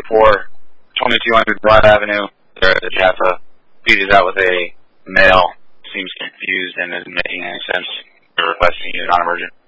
4, 2200 Broad Avenue. There at the Jaffa. Pete is out with a male. Seems confused and isn't making any sense. They're requesting you non-emergent.